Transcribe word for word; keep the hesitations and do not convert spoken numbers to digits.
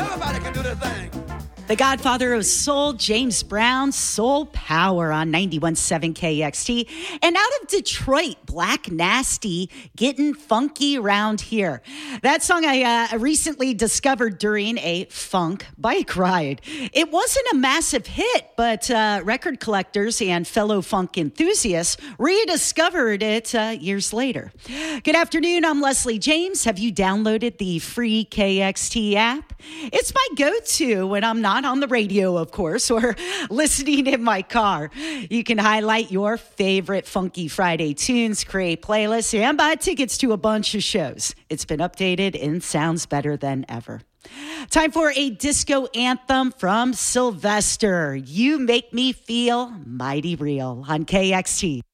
Everybody can do their thing. The godfather of soul, James Brown, Soul Power on ninety-one point seven K X T. And out of Detroit, Black Nasty, Getting Funky Round Here. That song I uh, recently discovered during a funk bike ride. It wasn't a massive hit, but uh, record collectors and fellow funk enthusiasts rediscovered it uh, years later. Good afternoon, I'm Leslie James. Have you downloaded the free K X T app? It's my go-to when I'm not on the radio, of course, or listening in my car. You can highlight your favorite Funky Friday tunes, create playlists, and buy tickets to a bunch of shows. It's been updated and sounds better than ever. Time for a disco anthem from Sylvester. You Make Me Feel Mighty Real on K X T.